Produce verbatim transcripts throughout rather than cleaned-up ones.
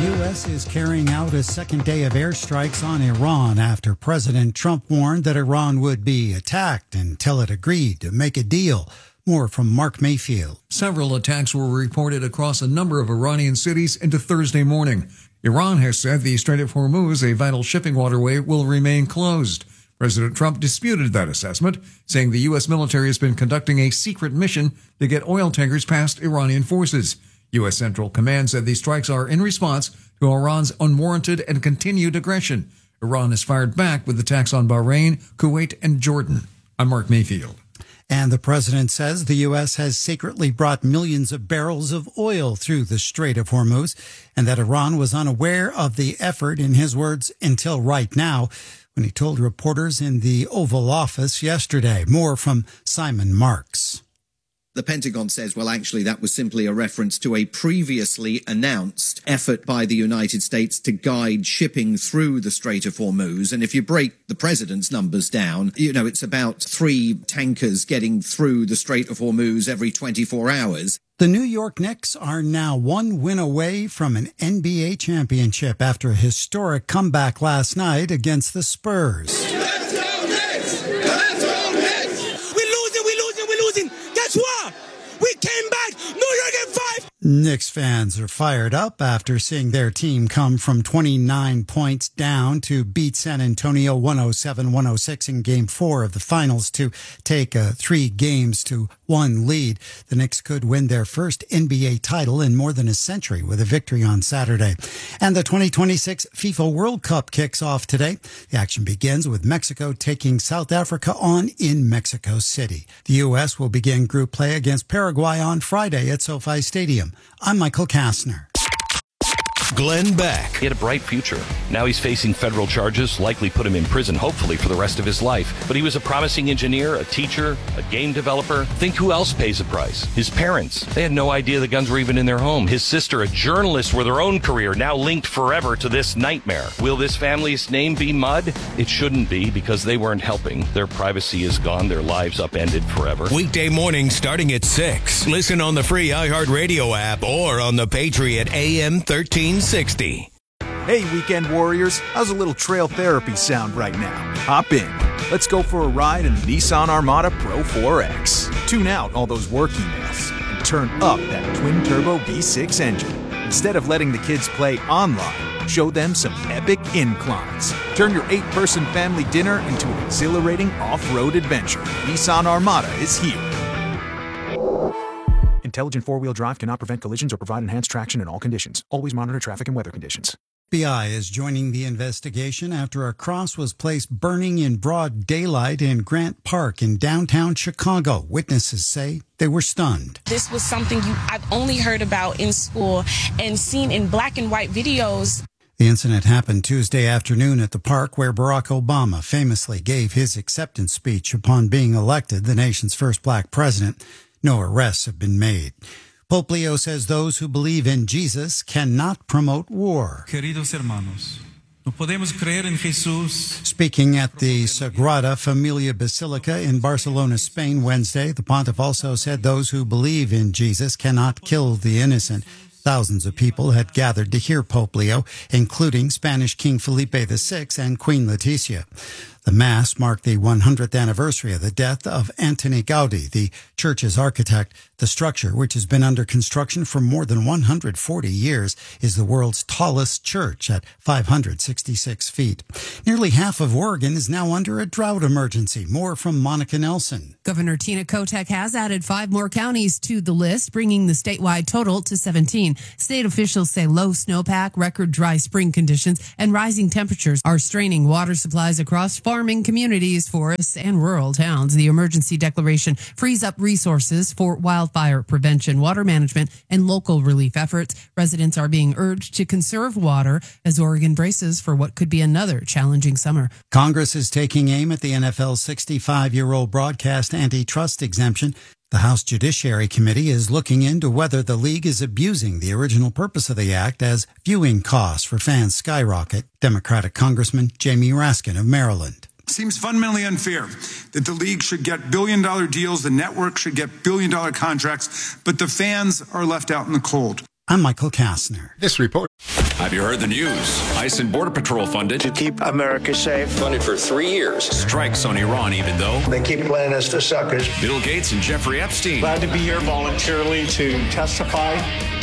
U S is carrying out a second day of airstrikes on Iran after President Trump warned that Iran would be attacked until it agreed to make a deal. More from Mark Mayfield. Several attacks were reported across a number of Iranian cities into Thursday morning. Iran has said the Strait of Hormuz, a vital shipping waterway, will remain closed. President Trump disputed that assessment, saying the U S military has been conducting a secret mission to get oil tankers past Iranian forces. U S Central Command said these strikes are in response to Iran's unwarranted and continued aggression. Iran has fired back with attacks on Bahrain, Kuwait, and Jordan. I'm Mark Mayfield. And the president says the U S has secretly brought millions of barrels of oil through the Strait of Hormuz and that Iran was unaware of the effort, in his words, until right now, when he told reporters in the Oval Office yesterday. More from Simon Marks. The Pentagon says, well, actually, that was simply a reference to a previously announced effort by the United States to guide shipping through the Strait of Hormuz. And if you break the president's numbers down, you know, it's about three tankers getting through the Strait of Hormuz every twenty-four hours. The New York Knicks are now one win away from an N B A championship after a historic comeback last night against the Spurs. Let's go Knicks! Let's go Knicks! We're losing, we're losing, we're losing. Guess what? We came back. New York in five. Knicks fans are fired up after seeing their team come from twenty-nine points down to beat San Antonio one oh seven one oh six in game four of the finals to take a three games to one lead. The Knicks could win their first N B A title in more than a century with a victory on Saturday. And the twenty twenty-six FIFA World Cup kicks off today. The action begins with Mexico taking South Africa on in Mexico City. The U S will begin group play against Paraguay on Friday at SoFi Stadium. I'm Michael Kastner. Glenn Beck. He had a bright future. Now he's facing federal charges, likely put him in prison, hopefully for the rest of his life. But he was a promising engineer, a teacher, a game developer. Think who else pays the price? His parents. They had no idea the guns were even in their home. His sister, a journalist with her own career, now linked forever to this nightmare. Will this family's name be mud? It shouldn't be, because they weren't helping. Their privacy is gone. Their lives upended forever. Weekday morning starting at six. Listen on the free iHeartRadio app or on the Patriot A M thirteen sixty. Hey, weekend warriors, how's a little trail therapy sound right now? Hop in. Let's go for a ride in the Nissan Armada Pro four X. Tune out all those work emails and turn up that twin-turbo V six engine. Instead of letting the kids play online, show them some epic inclines. Turn your eight-person family dinner into an exhilarating off-road adventure. Nissan Armada is here. Intelligent four-wheel drive cannot prevent collisions or provide enhanced traction in all conditions. Always monitor traffic and weather conditions. F B I is joining the investigation after a cross was placed burning in broad daylight in Grant Park in downtown Chicago. Witnesses say they were stunned. This was something you I've only heard about in school and seen in black and white videos. The incident happened Tuesday afternoon at the park where Barack Obama famously gave his acceptance speech upon being elected the nation's first black president. No arrests have been made. Pope Leo says those who believe in Jesus cannot promote war. Queridos hermanos, no podemos creer en Jesús. Speaking at the Sagrada Familia Basilica in Barcelona, Spain, Wednesday, the pontiff also said those who believe in Jesus cannot kill the innocent. Thousands of people had gathered to hear Pope Leo, including Spanish King Felipe the Sixth and Queen Letizia. The Mass marked the one hundredth anniversary of the death of Antoni Gaudi, the church's architect. The structure, which has been under construction for more than one hundred forty years, is the world's tallest church at five hundred sixty-six feet. Nearly half of Oregon is now under a drought emergency. More from Monica Nelson. Governor Tina Kotek has added five more counties to the list, bringing the statewide total to seventeen. State officials say low snowpack, record dry spring conditions, and rising temperatures are straining water supplies across farming communities, forests, and rural towns. The emergency declaration frees up resources for wildfire prevention, water management, and local relief efforts. Residents are being urged to conserve water as Oregon braces for what could be another challenging summer. Congress is taking aim at the N F L's sixty-five-year-old broadcast antitrust exemption. The House Judiciary Committee is looking into whether the league is abusing the original purpose of the act as viewing costs for fans skyrocket. Democratic Congressman Jamie Raskin of Maryland. Seems fundamentally unfair that the league should get billion-dollar deals, the network should get billion-dollar contracts, but the fans are left out in the cold. I'm Michael Kastner. This report. Have you heard the news? ICE and Border Patrol funded to keep America safe. Funded for three years. Strikes on Iran, even though they keep playing us for suckers. Bill Gates and Jeffrey Epstein. Glad to be here voluntarily to testify.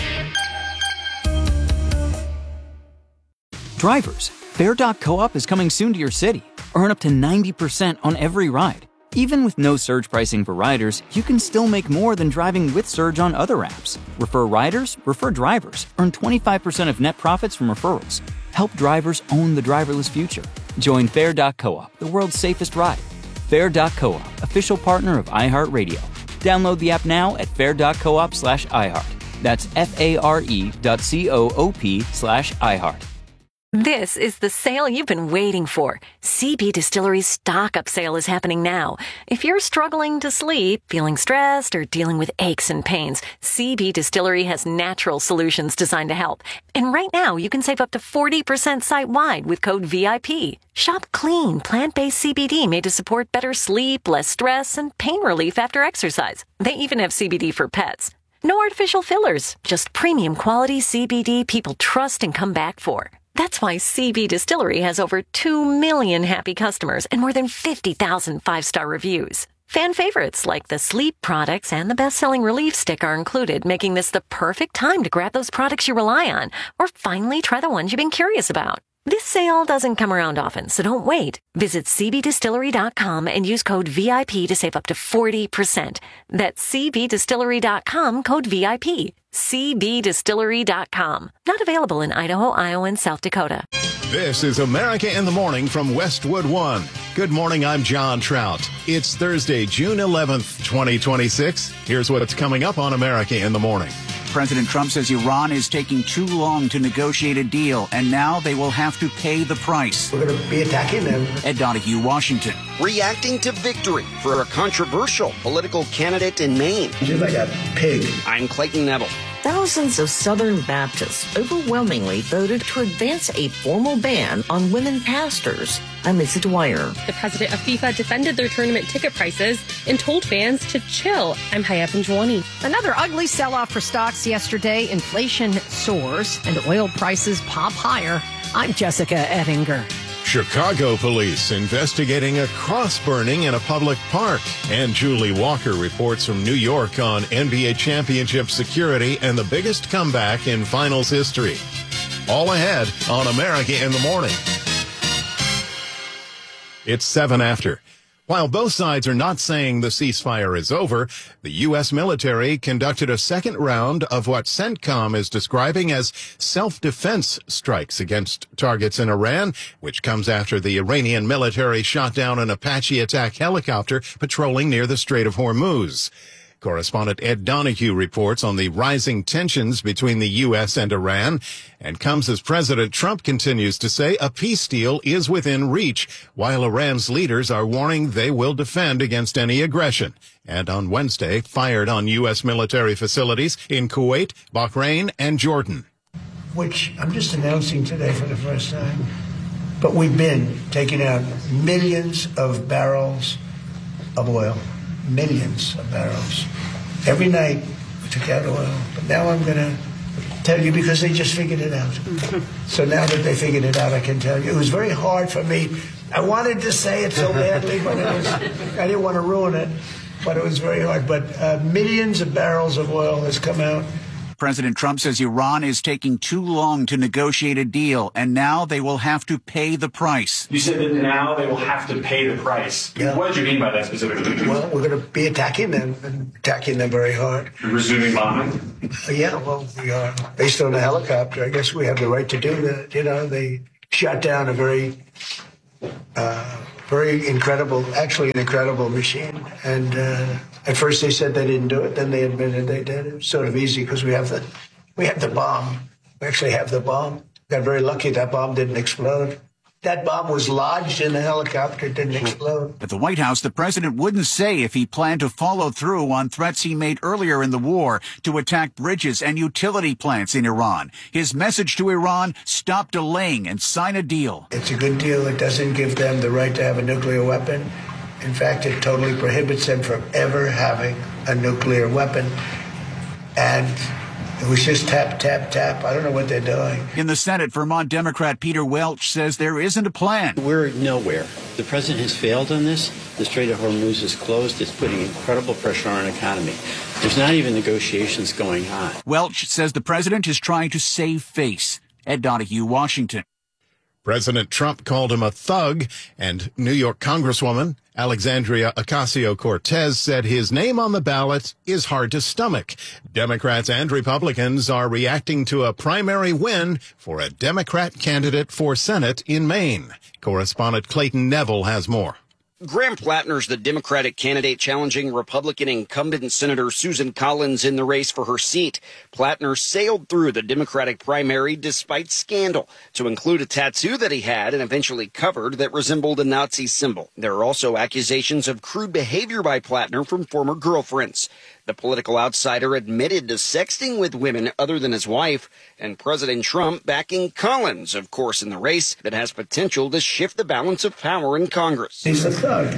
Drivers, Fare dot co-op is coming soon to your city. Earn up to ninety percent on every ride. Even with no surge pricing for riders, you can still make more than driving with surge on other apps. Refer riders, refer drivers. Earn twenty-five percent of net profits from referrals. Help drivers own the driverless future. Join Fare dot co-op, the world's safest ride. Fare dot co-op, official partner of iHeartRadio. Download the app now at fare dot coop slash iHeart. That's F-A-R-E dot C-O-O-P slash iHeart. This is the sale you've been waiting for. C B Distillery's stock-up sale is happening now. If you're struggling to sleep, feeling stressed, or dealing with aches and pains, C B Distillery has natural solutions designed to help. And right now, you can save up to forty percent site-wide with code V I P. Shop clean, plant-based C B D made to support better sleep, less stress, and pain relief after exercise. They even have C B D for pets. No artificial fillers, just premium quality C B D people trust and come back for. That's why C B Distillery has over two million happy customers and more than fifty thousand five-star reviews. Fan favorites like the sleep products and the best-selling relief stick are included, making this the perfect time to grab those products you rely on or finally try the ones you've been curious about. This sale doesn't come around often, so don't wait. Visit C B distillery dot com and use code V I P to save up to forty percent. That's C B distillery dot com, code V I P. C B distillery dot com. Not available in Idaho, Iowa, and South Dakota. This is America in the Morning from Westwood One. Good morning, I'm John Trout. It's Thursday, June eleventh, twenty twenty-six. Here's what's coming up on America in the Morning. President Trump says Iran is taking too long to negotiate a deal, and now they will have to pay the price. We're going to be attacking them. Ed Donahue, Washington. Reacting to victory for a controversial political candidate in Maine. You're like a pig. I'm Clayton Neville. Thousands of Southern Baptists overwhelmingly voted to advance a formal ban on women pastors. I'm Lisa Dwyer. The president of FIFA defended their tournament ticket prices and told fans to chill. I'm Hayat Benjwani. Another ugly sell-off for stocks yesterday. Inflation soars and oil prices pop higher. I'm Jessica Ettinger. Chicago police investigating a cross burning in a public park. And Julie Walker reports from New York on N B A championship security and the biggest comeback in finals history. All ahead on America in the Morning. It's seven after. While both sides are not saying the ceasefire is over, the U S military conducted a second round of what CENTCOM is describing as self-defense strikes against targets in Iran, which comes after the Iranian military shot down an Apache attack helicopter patrolling near the Strait of Hormuz. Correspondent Ed Donahue reports on the rising tensions between the U S and Iran, and comes as President Trump continues to say a peace deal is within reach, while Iran's leaders are warning they will defend against any aggression. And on Wednesday, fired on U S military facilities in Kuwait, Bahrain, and Jordan. Which I'm just announcing today for the first time. But we've been taking out millions of barrels of oil. Millions of barrels. Every night we took out oil. But now I'm going to tell you because they just figured it out. So now that they figured it out, I can tell you. It was very hard for me. I wanted to say it so badly, but it was, I didn't want to ruin it. But it was very hard. But uh, millions of barrels of oil has come out. President Trump says Iran is taking too long to negotiate a deal, and now they will have to pay the price. You said that now they will have to pay the price. Yeah. What did you mean by that specifically? Well, we're going to be attacking them, and attacking them very hard. You're resuming bombing? Uh, yeah, well, we are. Based on the helicopter, I guess we have the right to do that. You know, they shot down a very, uh, very incredible, actually an incredible machine. And uh, at first they said they didn't do it. Then they admitted they did. It was sort of easy because we have the, we have the bomb. We actually have the bomb. Got very lucky that bomb didn't explode. That bomb was lodged in the helicopter, it didn't explode. At the White House, the president wouldn't say if he planned to follow through on threats he made earlier in the war to attack bridges and utility plants in Iran. His message to Iran, stop delaying and sign a deal. It's a good deal. It doesn't give them the right to have a nuclear weapon. In fact, it totally prohibits them from ever having a nuclear weapon. And It was just tap, tap, tap. I don't know what they're doing. In the Senate, Vermont Democrat Peter Welch says there isn't a plan. We're nowhere. The president has failed on this. The Strait of Hormuz is closed. It's putting incredible pressure on our economy. There's not even negotiations going on. Welch says the president is trying to save face. Ed Donahue, Washington. President Trump called him a thug, and New York Congresswoman Alexandria Ocasio-Cortez said his name on the ballot is hard to stomach. Democrats and Republicans are reacting to a primary win for a Democrat candidate for Senate in Maine. Correspondent Clayton Neville has more. Graham Plattner's the Democratic candidate challenging Republican incumbent Senator Susan Collins in the race for her seat. Plattner sailed through the Democratic primary despite scandal, to include a tattoo that he had and eventually covered that resembled a Nazi symbol. There are also accusations of crude behavior by Plattner from former girlfriends. The political outsider admitted to sexting with women other than his wife, and President Trump backing Collins, of course, in the race that has potential to shift the balance of power in Congress. He's a thug,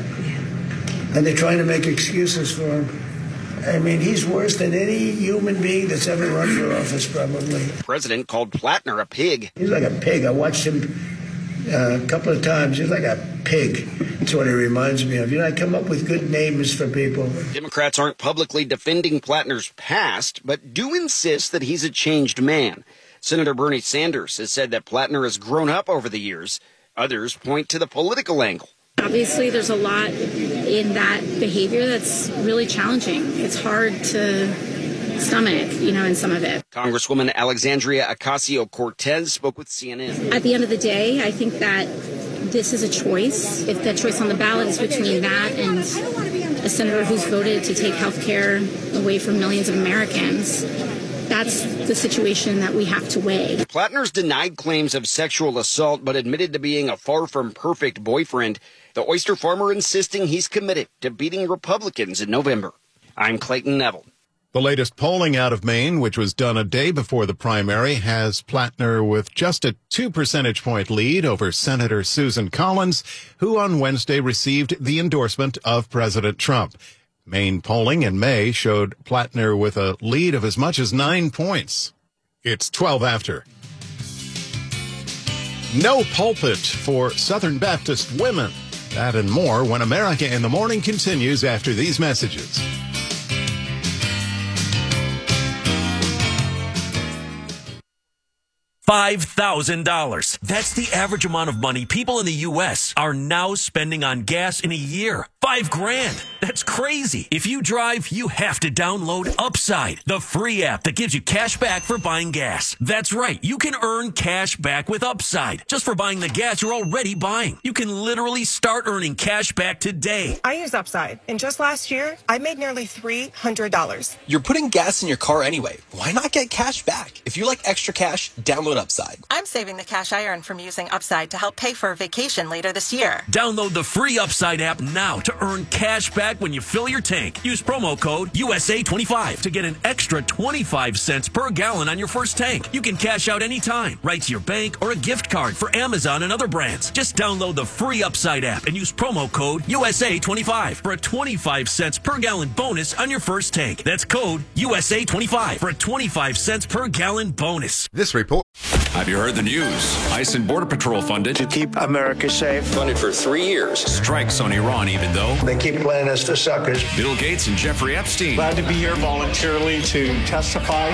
and they're trying to make excuses for him. I mean, he's worse than any human being that's ever run for office, probably. The president called Plattner a pig. He's like a pig. I watched him uh, a couple of times. He's like a pig. That's what he reminds me of. You know, I come up with good names for people. Democrats aren't publicly defending Plattner's past, but do insist that he's a changed man. Senator Bernie Sanders has said that Plattner has grown up over the years. Others point to the political angle. Obviously, there's a lot in that behavior that's really challenging. It's hard to stomach, you know, in some of it. Congresswoman Alexandria Ocasio-Cortez spoke with C N N. At the end of the day, I think that this is a choice. If the choice on the ballot is between that and a senator who's voted to take health care away from millions of Americans, that's the situation that we have to weigh. Plattner's denied claims of sexual assault, but admitted to being a far from perfect boyfriend. The oyster farmer insisting he's committed to beating Republicans in November. I'm Clayton Neville. The latest polling out of Maine, which was done a day before the primary, has Plattner with just a two percentage point lead over Senator Susan Collins, who on Wednesday received the endorsement of President Trump. Maine polling in May showed Plattner with a lead of as much as nine points. It's twelve after. No pulpit for Southern Baptist women. That and more when America in the Morning continues after these messages. five thousand dollars. That's the average amount of money people in the U S are now spending on gas in a year. Five grand. That's crazy. If you drive, you have to download Upside, the free app that gives you cash back for buying gas. That's right. You can earn cash back with Upside just for buying the gas you're already buying. You can literally start earning cash back today. I use Upside, and just last year, I made nearly three hundred dollars. You're putting gas in your car anyway. Why not get cash back? If you like extra cash, download Upside. I'm saving the cash I earn from using Upside to help pay for a vacation later this year. Download the free Upside app now to earn cash back when you fill your tank. Use promo code U S A twenty-five to get an extra twenty-five cents per gallon on your first tank. You can cash out anytime, right to your bank or a gift card for Amazon and other brands. Just download the free Upside app and use promo code U S A twenty-five for a twenty-five cents per gallon bonus on your first tank. That's code U S A twenty-five for a twenty-five cents per gallon bonus. This report. Have you heard the news? ICE and Border Patrol funded to keep America safe. Funded for three years. Strikes on Iran, even though they keep playing us for suckers. Bill Gates and Jeffrey Epstein. Glad to be here voluntarily to testify.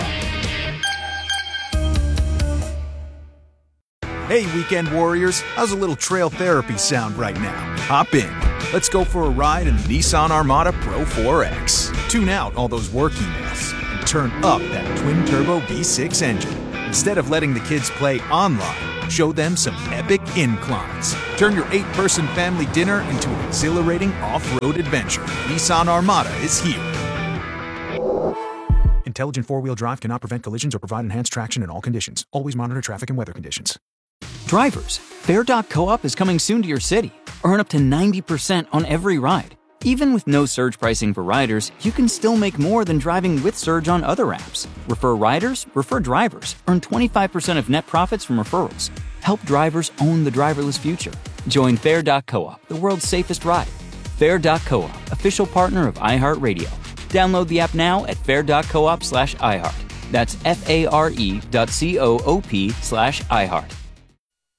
Hey, weekend warriors, how's a little trail therapy sound right now? Hop in. Let's go for a ride in the Nissan Armada Pro four X. Tune out all those work emails and turn up that twin-turbo V six engine. Instead of letting the kids play online, show them some epic inclines. Turn your eight-person family dinner into an exhilarating off-road adventure. Nissan Armada is here. Intelligent four-wheel drive cannot prevent collisions or provide enhanced traction in all conditions. Always monitor traffic and weather conditions. Drivers, Fair dot co-op is coming soon to your city. Earn up to ninety percent on every ride. Even with no surge pricing for riders, you can still make more than driving with Surge on other apps. Refer riders, refer drivers. Earn twenty-five percent of net profits from referrals. Help drivers own the driverless future. Join Fair dot co-op, the world's safest ride. Fair dot co-op, official partner of iHeartRadio. Download the app now at fair dot coop slash iHeart. That's F A R E dot C O O P slash iHeart.